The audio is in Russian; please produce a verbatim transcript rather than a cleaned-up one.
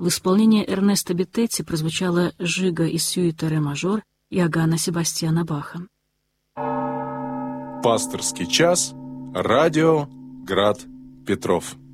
В исполнении Эрнесто Беттетти прозвучала «Жига» из сюиты ре-мажор Иоганна Себастьяна Баха. Пасторский час. Радио Град Петров.